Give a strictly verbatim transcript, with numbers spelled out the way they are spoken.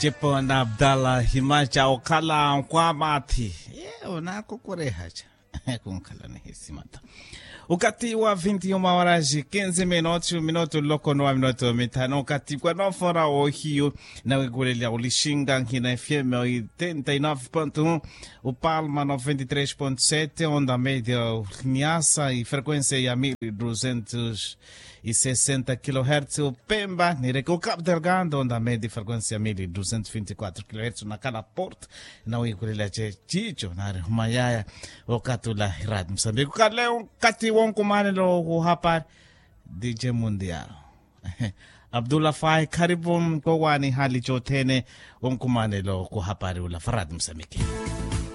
Jepo na Abdallah himacha okala kwa mati. Ye, unako kurehacha. Kunkala ni hisimata. Ukati wa vinte e uma horas e quinze minutos, minuto loko no minuto mitano, ukati kwa nofora o hiyo na wigulelia ulishinga nkina F M oitenta e nove ponto um, o Palma noventa e três ponto sete, onda média Niassa e frequência ya mil duzentos e sessenta kilohertz, o Pemba, nireko Cabo Delgado, onda média frequência mil duzentos e vinte e quatro kilohertz, na cada porto, na wigulelia chicho, na humayaya, o katula hirad Moçambique. Kaleo kati wonkumane lo hapar D J Mundial. Abdullah Fai karibu mkowani hali chotene wonkumane lo kuhapari ula farad Moçambique.